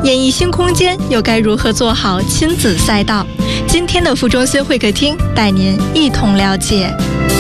演绎新空间，又该如何做好亲子赛道？今天的副中心会客厅带您一同了解。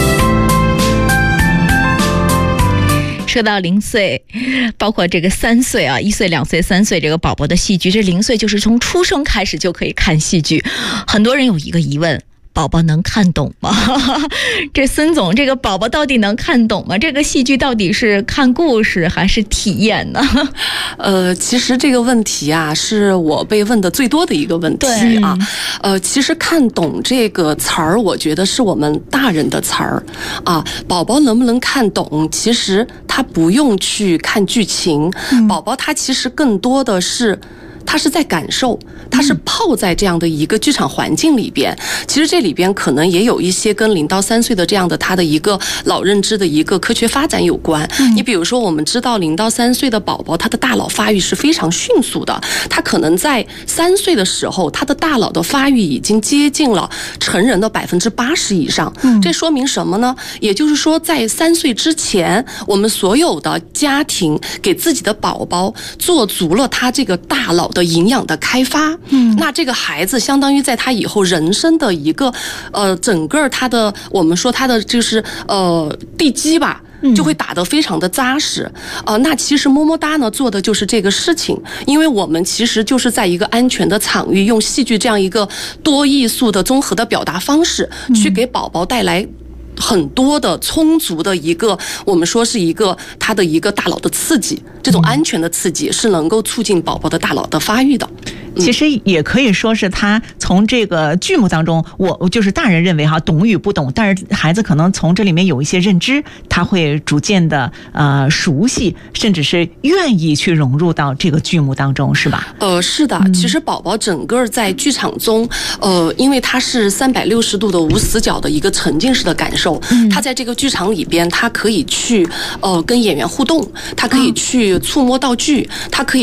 说到0岁，包括这个3岁啊，1岁、2岁、3岁这个宝宝的戏剧，这0岁就是从出生开始就可以看戏剧。很多人有一个疑问，宝宝能看懂吗？这孙总，这个宝宝到底能看懂吗？这个戏剧到底是看故事还是体验呢？ 其实这个问题啊，是我被问的最多的一个问题啊。其实看懂这个词儿，我觉得是我们大人的词儿啊。宝宝能不能看懂？其实他不用去看剧情，宝宝他其实更多的是。他是在感受，他是泡在这样的一个剧场环境里边。其实这里边可能也有一些跟0到3岁的这样的他的一个脑认知的一个科学发展有关。你比如说，我们知道0到3岁的宝宝，他的大脑发育是非常迅速的，他可能在3岁的时候，他的大脑的发育已经接近了成人的80%以上。这说明什么呢？也就是说，在3岁之前，我们所有的家庭给自己的宝宝做足了他这个大脑的营养的开发，那这个孩子相当于在他以后人生的一个整个他的我们说他的就是地基吧，就会打得非常的扎实。那其实么么哒呢做的就是这个事情，因为我们其实就是在一个安全的场域，用戏剧这样一个多艺术的综合的表达方式，去给宝宝带来很多的充足的一个，我们说是一个他的一个大脑的刺激，这种安全的刺激是能够促进宝宝的大脑的发育的。 其实也可以说是他从这个剧目当中，我就是大人认为懂与不懂，但是孩子可能从这里面有一些认知，他会逐渐的熟悉，甚至是愿意去融入到这个剧目当中，是吧？ 是的，其实宝宝整个在剧场中，因为他是360度的无死角的一个沉浸式的感受，他在这个剧场里边，他可以去跟演员互动，他可以去触摸道具，他可以